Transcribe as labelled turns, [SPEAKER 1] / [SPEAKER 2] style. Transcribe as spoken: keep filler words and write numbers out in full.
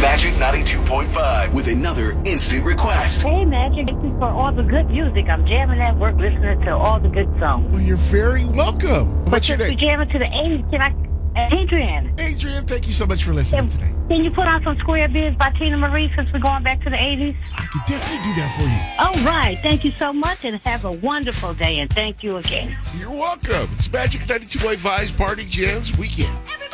[SPEAKER 1] Magic ninety-two point five with another instant request.
[SPEAKER 2] Hey, Magic, this is for all the good music. I'm jamming at work listening to all the good songs.
[SPEAKER 3] Well, you're very welcome. What's your
[SPEAKER 2] But
[SPEAKER 3] name?
[SPEAKER 2] since we're jamming to the eighties, can I... Adrian.
[SPEAKER 3] Adrian, thank you so much for listening
[SPEAKER 2] Can,
[SPEAKER 3] today.
[SPEAKER 2] can you put on some Square Biz by Tina Marie since we're going back to the eighties?
[SPEAKER 3] I could definitely do that for you.
[SPEAKER 2] All right. Thank you so much, and have a wonderful day, and thank you again.
[SPEAKER 3] You're welcome. It's Magic ninety-two point five's Party Jams Weekend.